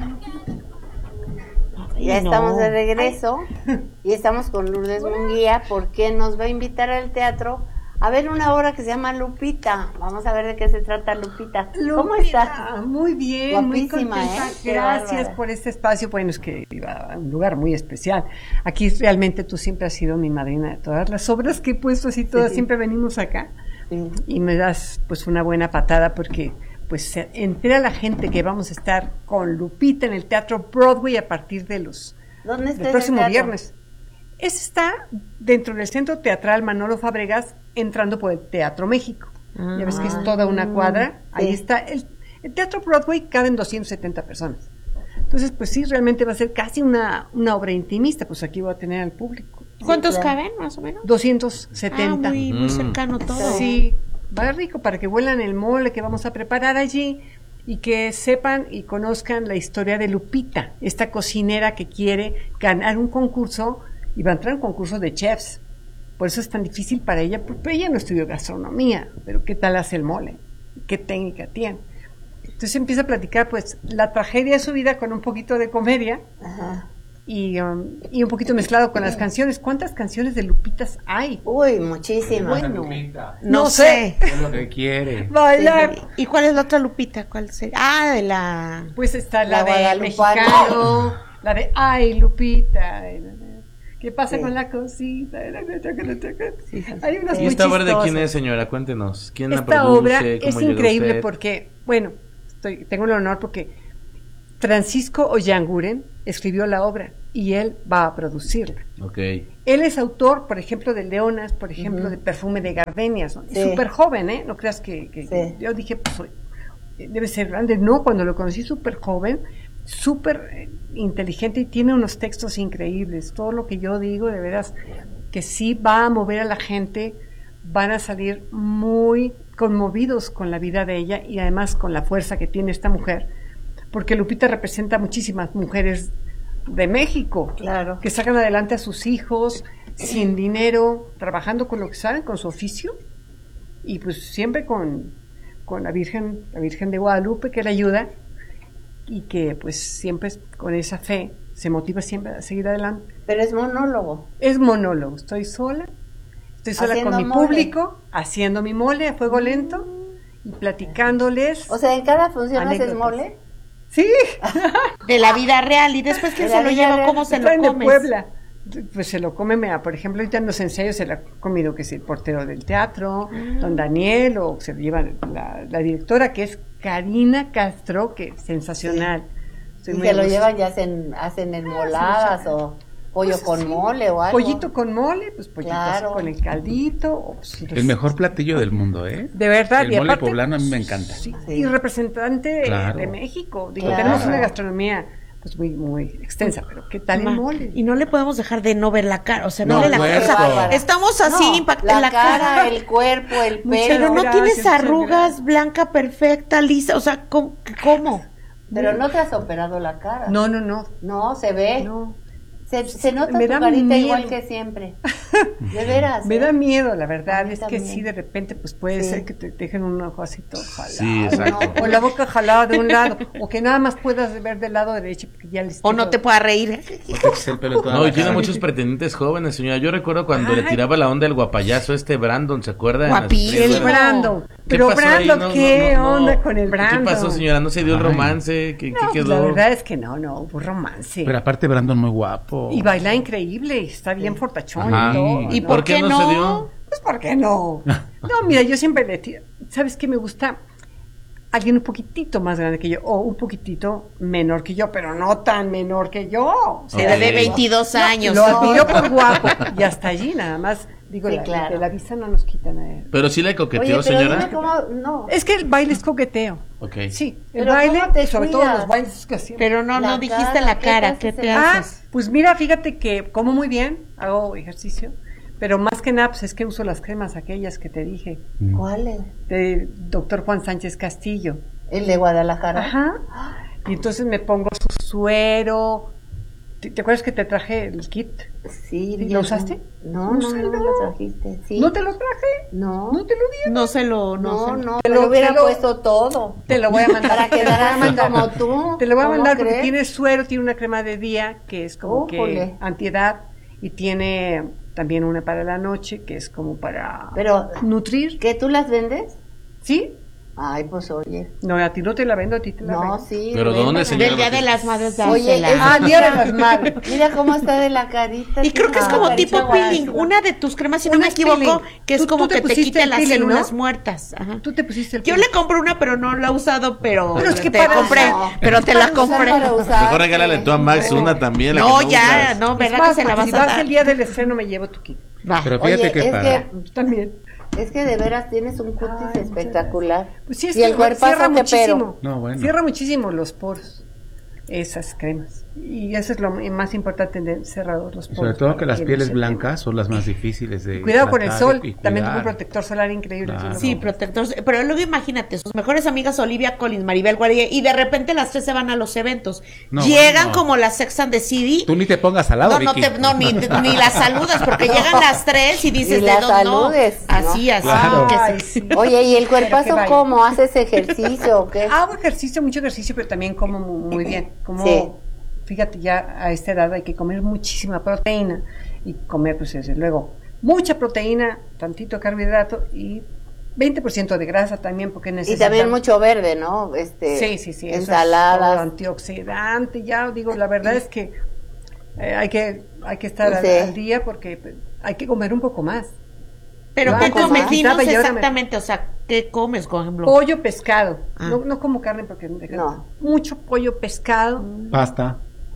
Ya estamos de regreso y estamos con Lourdes Munguía porque nos va a invitar al teatro a ver una obra que se llama Lupita. Vamos a ver de qué se trata Lupita. ¿Cómo estás? Muy bien, guapísima, muy contenta. Gracias por este espacio. Bueno, es que iba a un lugar muy especial. Aquí realmente tú siempre has sido mi madrina de todas las obras que he puesto, así todas, siempre venimos acá. Y me das pues una buena patada porque pues se entera la gente que vamos a estar con Lupita en el Teatro Broadway a partir de ¿Dónde está el próximo teatro? Viernes. Ese está dentro del Centro Teatral Manolo Fábregas, entrando por el Teatro México. Ya ves que es toda una cuadra. Ahí está. El Teatro Broadway caben 270 personas. Entonces, pues sí, realmente va a ser casi una obra intimista. Pues aquí voy a tener al público. ¿Cuántos caben, más o menos? 270. Muy cercano todo. Sí, va rico para que huelan el mole que vamos a preparar allí y que sepan y conozcan la historia de Lupita, esta cocinera que quiere ganar un concurso y va a entrar en un concurso de chefs. Por eso es tan difícil para ella, porque ella no estudió gastronomía, pero ¿qué tal hace el mole? ¿Qué técnica tiene? Entonces empieza a platicar pues la tragedia de su vida con un poquito de comedia. Ajá. Y un poquito mezclado con las canciones. ¿Cuántas canciones de Lupitas hay? Uy, muchísimas. Bueno, No sé. Es lo que quiere. Bailar. ¿Y cuál es la otra Lupita? ¿Cuál sería? Ah, de la... Pues está La la de guadalupana. Mexicano, la de Ay, Lupita. ¿Qué pasa Sí. con la cosita? Sí. Hay unas ¿Y muy esta obra de quién chistosas. es, señora? Cuéntenos. ¿Quién la Esta produce? obra ¿Cómo es llegó increíble usted? porque, bueno, tengo el honor porque Francisco Ollanguren escribió la obra y él va a producirla. Ok. Él es autor, por ejemplo, de Leonas, por ejemplo, de Perfume de Gardenias, ¿no? Sí. Súper joven, ¿eh? No creas que Sí. yo dije, pues, debe ser grande. No, cuando lo conocí súper joven, súper inteligente y tiene unos textos increíbles. Todo lo que yo digo, de veras, que sí va a mover a la gente, van a salir muy conmovidos con la vida de ella y además con la fuerza que tiene esta mujer, porque Lupita representa a muchísimas mujeres de México, Claro. que sacan adelante a sus hijos sin dinero, trabajando con lo que saben, con su oficio, y pues siempre con la Virgen de Guadalupe que le ayuda, y que pues siempre con esa fe se motiva siempre a seguir adelante. Pero es monólogo. Es monólogo, estoy sola Haciendo con mi mole. público, haciendo mi mole a fuego lento y platicándoles. O sea, en cada función haces anécdotas. mole. Sí, De la vida real. ¿Y después quién De la se lo vida lleva? real. ¿Cómo se lo traen de comes? Puebla. Pues se lo come, mira, por ejemplo, ahorita en los ensayos se lo ha comido que es el portero del teatro, don Daniel, o se lo lleva la directora, que es Karina Castro, que es sensacional. Estoy Y muy se lo a gusto. llevan y hacen enmoladas o pollo Pues con sí, mole o algo. Pollito con mole, pues pollito Claro. así con el caldito. O pues, El mejor platillo del mundo, ¿eh? De verdad. El y mole aparte, poblano a mí me encanta. Sí, Sí. y representante Claro. de México. Digo, Claro. tenemos una gastronomía pues muy extensa, pero ¿qué tal el mole? Y no le podemos dejar de no ver la cara. O sea, No, no, la pues, cara. bárbara. Estamos así No, impactados. la cara, el cuerpo, el Muchas pelo. Pero no gracias, tienes muchas arrugas, gracias. blanca, perfecta, lisa. O sea, ¿cómo? Pero no te has operado la cara. No. No, se ve. No. Se nota Me tu da carita miedo. igual que siempre. De veras. Me ¿eh? da miedo, la verdad, A mí es que también. sí, de repente, pues puede Sí. ser que te dejen un ojo así todo jalado. Sí, exacto. O la boca jalada de un lado, o que nada más puedas ver del lado derecho, porque ya les O no te pueda reír. El pelo toda No, la y tiene cara. muchos pretendientes jóvenes, señora. Yo recuerdo cuando le Ay. tiraba la onda el guapayazo Brandon, ¿se acuerda? En las Guapísimo. El películas. Brando. ¿Qué Pero pasó ahí? Brando, No, ¿qué no, no. onda con el Brando? ¿Qué pasó, señora? ¿No se dio el Ay. romance? ¿Qué No, pues, quedó? la verdad es que no hubo romance. Pero aparte Brandon muy guapo. Y baila increíble, está bien fortachón Ajá. y todo. ¿Y ¿no? por qué no no? se dio? Pues, ¿por qué no? No, mira, yo siempre le tiro. ¿Sabes qué me gusta? Alguien un poquitito más grande que yo, o un poquitito menor que yo, pero no tan menor que yo. Se ve de 22 años. Lo admiro por guapo. Y hasta allí nada más. Digo, Sí, la, claro. de la vista no nos quitan a él. Pero sí le Oye, coqueteó, pero señora. dime cómo... No. Es que el baile es coqueteo. Ok. Sí, el Pero baile, ¿cómo te sobre todo cuidas? los bailes que hacemos. Pero no La dijiste cara, la ¿qué cara. te ¿Qué haces te el- haces? Pues mira, fíjate que como muy bien, hago ejercicio, pero más que nada pues es que uso las cremas aquellas que te dije, ¿Cuál es? del doctor Juan Sánchez Castillo. El de Guadalajara. Ajá. Y entonces me pongo su suero, ¿Te acuerdas que te traje el kit? Sí. ¿Sí? ¿Lo usaste? No, no lo trajiste. Sí. ¿No te lo traje? No. ¿No te lo di? No se lo... No, se- no, Te te lo- lo hubiera te lo- puesto todo. Te lo voy a mandar. Para Te lo voy quedar a así mandar. como tú. Te lo voy a ¿Cómo mandar porque crees? tiene suero, tiene una crema de día que es como que Újole. antiedad y tiene también una para la noche que es como para Pero, nutrir. ¿qué tú las vendes? ¿Sí? Ay, pues oye. No, a ti no te la vendo, a ti te la No, vendo. sí. ¿Pero véndala. dónde, señora? Del Día de las Madres, Oye, dásela. esa- Día de las Madres. Mira cómo está de la carita. Y creo que es chica. como Caricia tipo guay. peeling. Una de tus cremas, si no Una me es equivoco, peeling. que es Tú como te que te pusiste quite el las peeling, células ¿no? muertas. Ajá. Tú te pusiste el Yo pelo. le compré una, pero no la he usado, pero Pero es que te para- compré, No. pero te la Para usar, compré. para usar. Mejor regálale tú a Max una también. la No, que ya, usas. no, Es ¿verdad más, que se la porque vas a si vas dar? el día del estreno me llevo tu kit. Va. Pero fíjate Oye, que es para... También. Es que de veras tienes un cutis Ay, espectacular. Pues sí, es y que el cuerpazo cierra que muchísimo. pero. No, bueno. Cierra muchísimo los poros. Esas cremas. Y eso es lo más importante de cerrados los poros. Sobre todo que las Y en pieles ese blancas son las más difíciles de Cuidado con el tratar sol. y También tengo cuidar. un protector solar increíble. Claro. Sí, protector. Pero luego imagínate, sus mejores amigas Olivia Collins, Maribel Guardia, y de repente las tres se van a los eventos. No, Llegan bueno. como las Sex and the City. Tú ni te pongas al lado, No, no, Vicky. ni las saludas, porque llegan las tres y dices, Ni ¿de las dónde? No, saludes, así, ¿no? así. Claro. que Ay, se- sí. Oye, ¿y el Pero que cuerpazo vaya. cómo? ¿Haces ejercicio o qué? Hago ejercicio, mucho ejercicio, pero también como muy bien. Como, Sí. fíjate, ya a esta edad hay que comer muchísima proteína y comer, pues desde luego, mucha proteína, tantito carbohidrato y 20% de grasa también, porque Y necesitamos. también mucho verde, ¿no? Sí, sí, sí. eso es todo Ensaladas. antioxidante, ya digo, la verdad es que hay que estar Sí. al día porque pues, hay que comer un poco más. Pero Yo ¿qué antes comes? necesitaba Dinos y ahora me- exactamente, o sea, ¿qué comes, por ejemplo? Pollo, pescado. Ah. No como carne porque No. mucho pollo, pescado. Pasta,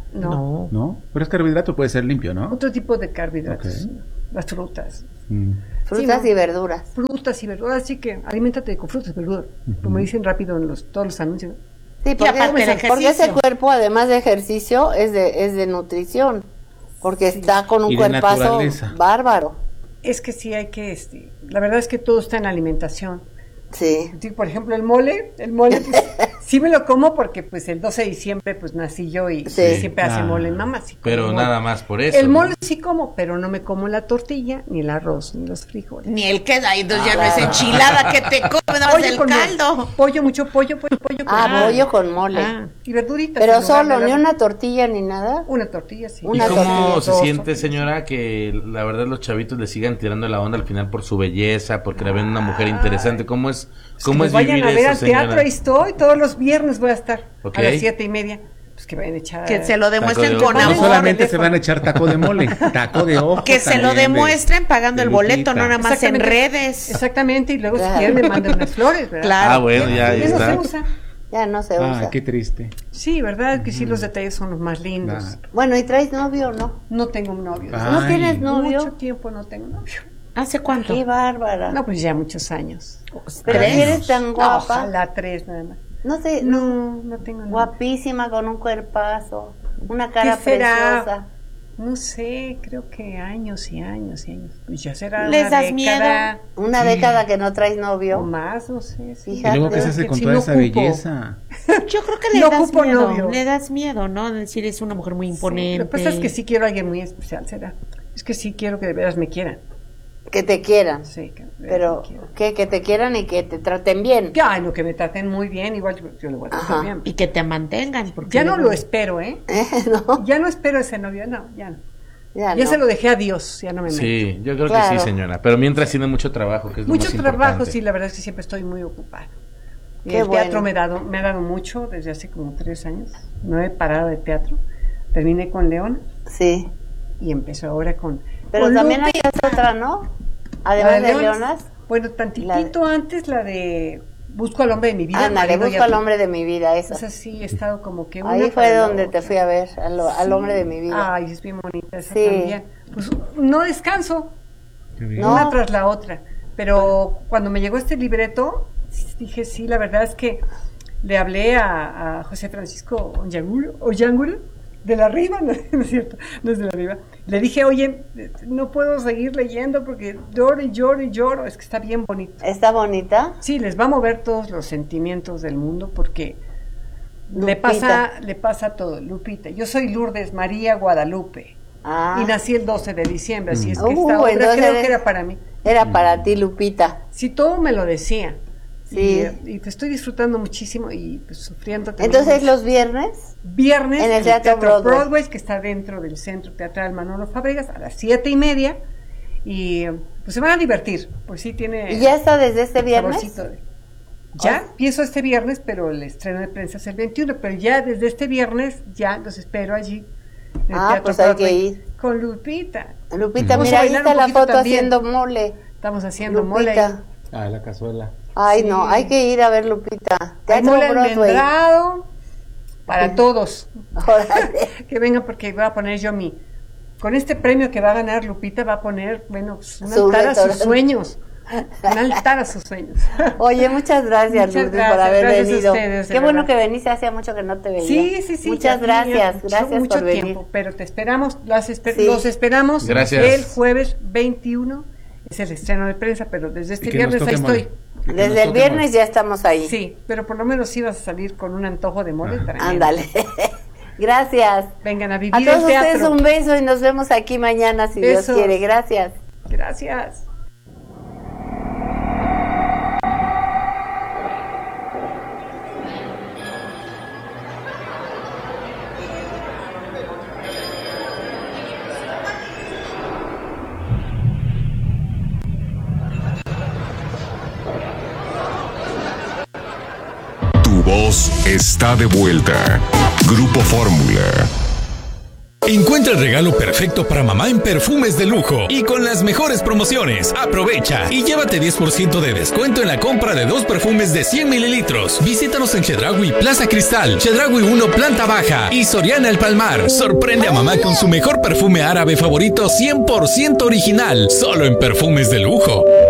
No. ¿no? Pero es carbohidrato, puede ser limpio, ¿no? Otro tipo de carbohidratos. Ok. Las frutas. Mm. Frutas Sí, no. y verduras. Frutas y verduras. Así que aliméntate con frutas y verduras. Ujú. Como dicen rápido en todos los anuncios. Sí, porque, aparte el porque ese ejercicio. cuerpo, además de ejercicio, es de nutrición. Porque está con un Y de cuerpazo naturaleza. bárbaro. Es que sí hay que, la verdad es que todo está en la alimentación. Sí. Sí, por ejemplo, el mole, pues, sí me lo como porque pues el 12 de diciembre pues nací yo y Sí. siempre hace Ah. mole mamá. Sí como Pero mole. nada más por eso. El ¿no? mole sí como, pero no me como la tortilla, ni el arroz, ni los frijoles. Ni el queso, ahí entonces ya no es enchilada que te comes, nada más Pollo el con mole. caldo. Pollo, mucho pollo con Ah, pollo con mole. Ah. y verduritas. Pero en lugar solo, de ni la- una tortilla ni nada. Una tortilla, sí. ¿Y Una cómo tortilla, se dos siente, tortillas. señora, que la verdad los chavitos le sigan tirando la onda al final por su belleza, porque la ven una mujer interesante? ¿Cómo es Que vayan vivir a ver eso, al señora? teatro, ahí estoy, todos los viernes voy a estar Ok. a las 7:30. Pues que vayan a echar. Que se lo demuestren Taco de con ojo. No amor. solamente se van a echar taco de mole, taco de ojo. Que se lo también de- demuestren pagando de el boleto, Lupita. no nada más en Exactamente. redes. Exactamente, y luego Claro. si quieren me mandan unas flores, ¿verdad? Claro. Ah, bueno, ya ahí Eso está. se usa. Ya no se usa. Ah, qué triste. Sí, ¿verdad? Que sí, los detalles son los más lindos. Claro. Bueno, ¿y traes novio o no? No tengo un novio. Ah. ¿No Ay. tienes novio? Mucho tiempo no tengo novio. ¿Hace cuánto? Qué bárbara. No, pues ya muchos años. Pero si eres tan No, guapa. ojalá 3 nada más. No sé, No tengo novio. guapísima con un cuerpazo, una cara ¿Qué será? preciosa. No sé, creo que años y años y años. Pues ya será ¿Les una das década Una década que no traes o novio. más, no sé. Sí. Y Fíjate. luego, ¿qué se hace que con si toda no esa ocupo. belleza? Yo creo que le No das ocupo miedo. novio. Le das miedo, ¿no? Decir, es una mujer muy Sí, imponente. lo que pasa es que sí quiero a alguien muy especial, será. Es que sí quiero que de veras me quieran. Que te quieran. Sí, que de veras Pero me quieran. que te quieran y que te traten bien. Ay, no, que me traten muy bien, igual yo le voy a tratar Ajá. bien. Y que te mantengan. Porque Ya no luego- lo espero, ¿eh? ¿No? Ya no espero ese novio, no, ya no. Ya Ya no. se lo dejé a Dios, ya no me meto. Sí, yo creo que Claro. sí, señora. Pero mientras tiene mucho trabajo, que es lo Mucho más trabajo, importante. sí, la verdad es que siempre estoy muy ocupada. Y Qué el teatro bueno. me ha dado mucho desde hace como 3 años. No he parado de teatro. Terminé con León Sí. y empezó ahora con. Pero con también Lupe. hay otra, ¿no? La Además de Leonas. Leonas. Bueno, tantitito antes la de Busco al hombre de mi vida. Ándale, marido busco ya- al hombre de mi vida, esa. Esa sí, he estado como que. Ahí una fue para la donde te otra. fui a ver, al hombre de mi vida. Ay, es bien bonita esa Sí. también. Pues no descanso, Qué bien. No. una tras la otra. Pero cuando me llegó este libreto, dije, sí, la verdad es que le hablé a José Francisco Ollanguro, de la Riva, no, no es cierto, no es de la Riva. Le dije, oye, no puedo seguir leyendo porque lloro y lloro y lloro, es que está bien bonito. ¿Está bonita? Sí, les va a mover todos los sentimientos del mundo porque Le pasa todo, Lupita. Yo soy Lourdes María Guadalupe. Ah. Y nací el 12 de diciembre, así es que esta obra entonces creo que era para mí. Era para ti, Lupita. Sí, todo me lo decía. Sí. Y pues estoy disfrutando muchísimo y pues sufriendo también. Entonces, mucho. los viernes. Viernes en el Teatro Broadway, que está dentro del Centro Teatral Manolo Fábregas, a las 7:30. Y pues se van a divertir, pues sí tiene... ¿Y ya está desde este viernes? Ya empiezo este viernes, pero el estreno de prensa es el 21, pero ya desde este viernes ya los espero allí. En el Teatro pues hay Broadway, que ir. con Lupita. Lupita, Vamos mira, a ahí bailar está un la poquito foto también. haciendo mole. Estamos haciendo Lupita. mole. La cazuela. Ay, Sí. no, hay que ir a ver Lupita. Hay Teatro mole Broadway. almendrado para todos. Órale. Que vengan porque voy a poner yo con este premio que va a ganar Lupita, va a poner, bueno, pues, un Su altar a sus restaurante. sueños. Un altar a sus sueños. Oye, muchas gracias, Muchas Lourdes, por gracias, haber gracias a venido. ustedes, de Qué bueno verdad. que veniste, hacía mucho que no te veía. Sí. Muchas ya gracias, tenía gracias mucho por venir. tiempo, pero te esperamos, Sí. los esperamos Gracias. el jueves 21, es el estreno de prensa, pero desde este Y que nos viernes ahí toque estoy. mole. Que nos Desde el toque viernes mole. ya estamos ahí. Sí, pero por lo menos sí vas a salir con un antojo de mole. Ajá. tremendo. Ándale. Gracias. Vengan a A vivir todos el teatro. ustedes un beso y nos vemos aquí mañana si Besos. Dios quiere. Gracias. Gracias. Tu voz está de vuelta. Grupo Fórmula. Encuentra el regalo perfecto para mamá en Perfumes de Lujo y con las mejores promociones. Aprovecha y llévate 10% de descuento en la compra de 2 perfumes de 100 mililitros. Visítanos en Chedraui Plaza Cristal, Chedraui 1 Planta Baja y Soriana El Palmar. Sorprende a mamá con su mejor perfume árabe favorito 100% original, solo en Perfumes de Lujo.